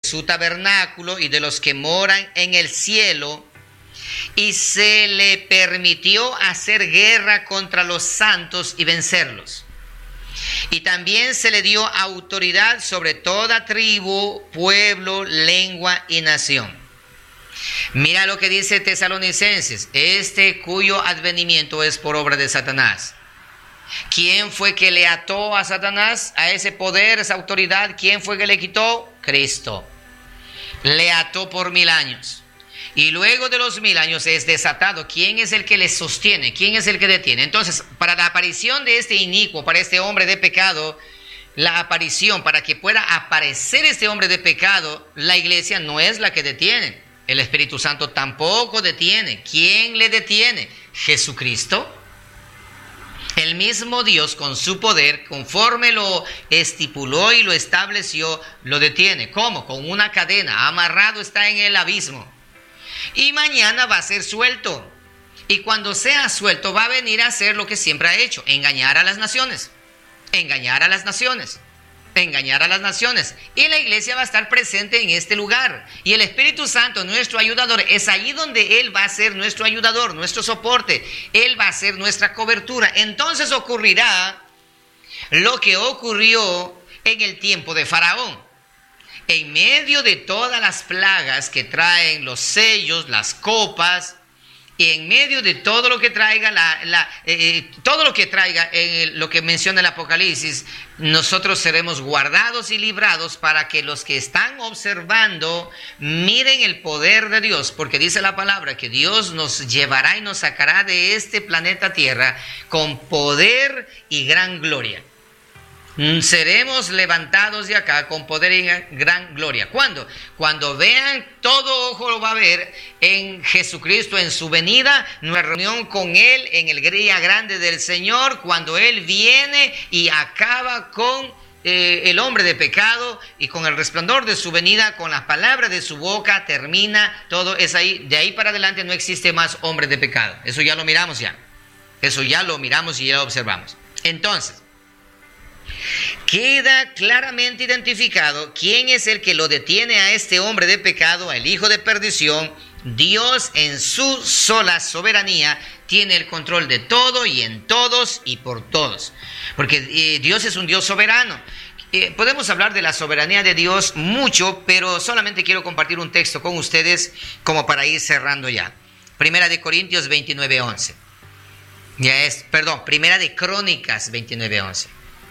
su tabernáculo y de los que moran en el cielo, y se le permitió hacer guerra contra los santos y vencerlos. Y también se le dio autoridad sobre toda tribu, pueblo, lengua y nación. Mira lo que dice Tesalonicenses: cuyo advenimiento es por obra de Satanás. ¿Quién fue que le ató a Satanás, a ese poder, esa autoridad? ¿Quién fue que le quitó? Cristo. Le ató por 1000 años. Y luego de los 1000 años es desatado. ¿Quién es el que le sostiene? ¿Quién es el que detiene? Entonces, para la aparición de este inicuo, para este hombre de pecado, la aparición, para que pueda aparecer este hombre de pecado, la iglesia no es la que detiene. El Espíritu Santo tampoco detiene. ¿Quién le detiene? Jesucristo. El mismo Dios, con su poder, conforme lo estipuló y lo estableció, lo detiene. ¿Cómo? Con una cadena. Amarrado está en el abismo. Y mañana va a ser suelto. Y cuando sea suelto va a venir a hacer lo que siempre ha hecho: engañar a las naciones. Engañar a las naciones. Engañar a las naciones. Y la iglesia va a estar presente en este lugar. Y el Espíritu Santo, nuestro ayudador, es ahí donde Él va a ser nuestro ayudador, nuestro soporte. Él va a ser nuestra cobertura. Entonces ocurrirá lo que ocurrió en el tiempo de Faraón. En medio de todas las plagas que traen los sellos, las copas, y en medio de todo lo que traiga lo que menciona el Apocalipsis, nosotros seremos guardados y librados para que los que están observando miren el poder de Dios, porque dice la palabra que Dios nos llevará y nos sacará de este planeta Tierra con poder y gran gloria. Seremos levantados de acá con poder y gran gloria. ¿Cuándo? Cuando vean, todo ojo lo va a ver en Jesucristo, en su venida, nuestra reunión con Él en el día grande del Señor, cuando Él viene y acaba con el hombre de pecado, y con el resplandor de su venida, con las palabras de su boca, termina todo. Es ahí, de ahí para adelante no existe más hombre de pecado. Eso ya lo miramos ya. Eso ya lo miramos y ya lo observamos. Entonces, queda claramente identificado quién es el que lo detiene a este hombre de pecado, al hijo de perdición. Dios, en su sola soberanía, tiene el control de todo y en todos y por todos. Porque Dios es un Dios soberano. Podemos hablar de la soberanía de Dios mucho, pero solamente quiero compartir un texto con ustedes como para ir cerrando ya. Primera de Corintios 29:11. Primera de Crónicas 29:11.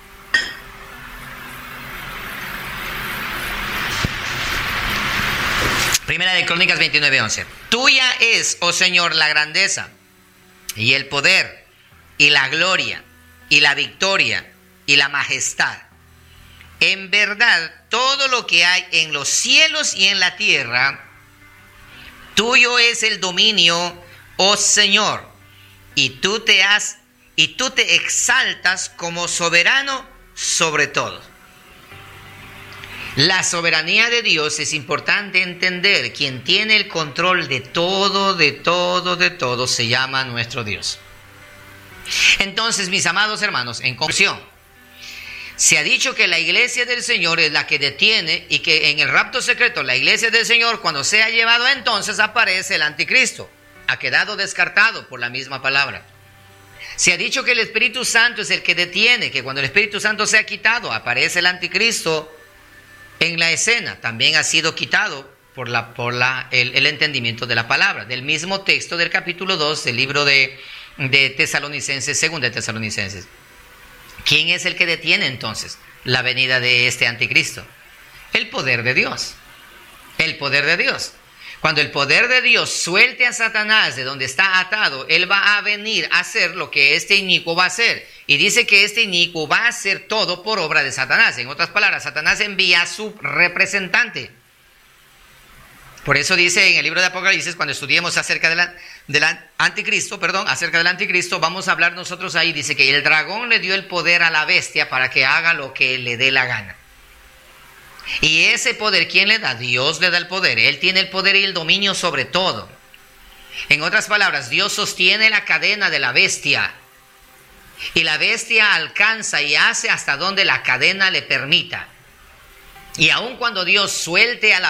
Primera de Crónicas 29:11. Tuya es, oh Señor, la grandeza y el poder y la gloria y la victoria y la majestad. En verdad, todo lo que hay en los cielos y en la tierra, tuyo es el dominio, oh Señor, y tú te exaltas como soberano sobre todo. La soberanía de Dios es importante entender. Quien tiene el control de todo, se llama nuestro Dios. Entonces, mis amados hermanos, en conclusión, se ha dicho que la iglesia del Señor es la que detiene, y que en el rapto secreto, la iglesia del Señor, cuando sea llevado, entonces aparece el anticristo. Ha quedado descartado por la misma palabra. Se ha dicho que el Espíritu Santo es el que detiene, que cuando el Espíritu Santo sea quitado, aparece el anticristo en la escena. También ha sido quitado por el entendimiento de la palabra, del mismo texto del capítulo 2 del libro de Tesalonicenses, segunda de Tesalonicenses. ¿Quién es el que detiene entonces la venida de este anticristo? El poder de Dios. El poder de Dios. Cuando el poder de Dios suelte a Satanás de donde está atado, él va a venir a hacer lo que este inicuo va a hacer. Y dice que este inicuo va a hacer todo por obra de Satanás. En otras palabras, Satanás envía a su representante. Por eso dice en el libro de Apocalipsis, cuando estudiemos acerca del anticristo, vamos a hablar nosotros ahí. Dice que el dragón le dio el poder a la bestia para que haga lo que le dé la gana. Y ese poder, ¿quién le da? Dios le da el poder. Él tiene el poder y el dominio sobre todo. En otras palabras, Dios sostiene la cadena de la bestia. Y la bestia alcanza y hace hasta donde la cadena le permita. Y aun cuando Dios suelte a la